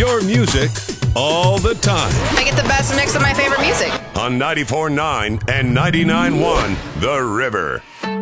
Your music all the time. I get the best mix of my favorite music. On 94.9 and 99.1 The River.